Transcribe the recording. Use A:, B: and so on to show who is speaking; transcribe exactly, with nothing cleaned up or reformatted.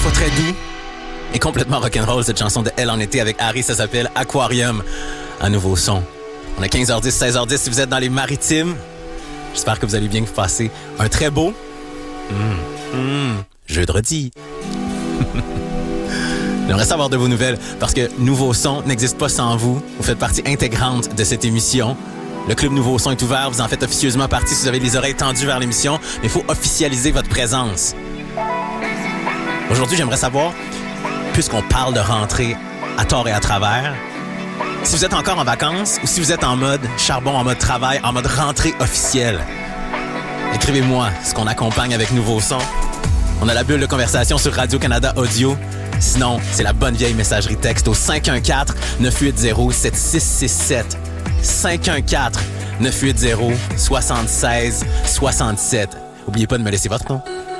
A: fois très doux et complètement rock'n'roll, cette chanson de Elle en été avec Harry, ça s'appelle Aquarium, un nouveau son. On a quinze heures dix, seize heures dix si vous êtes dans les maritimes. J'espère que vous allez bien vous passer un très beau mmh, mmh, jeudi. J'aimerais savoir de vos nouvelles parce que Nouveau Son n'existe pas sans vous. Vous faites partie intégrante de cette émission. Le club Nouveau Son est ouvert. Vous en faites officieusement partie si vous avez les oreilles tendues vers l'émission. Mais il faut officialiser votre présence. Aujourd'hui, j'aimerais savoir, puisqu'on parle de rentrée à tort et à travers, si vous êtes encore en vacances ou si vous êtes en mode charbon, en mode travail, en mode rentrée officielle. Écrivez-moi ce qu'on accompagne avec Nouveau Son. On a la bulle de conversation sur Radio-Canada Audio. Sinon, c'est la bonne vieille messagerie texte au cinq un quatre, neuf huit zéro, sept six six sept. cinq un quatre, neuf huit zéro, sept six six sept. N'oubliez pas de me laisser votre nom.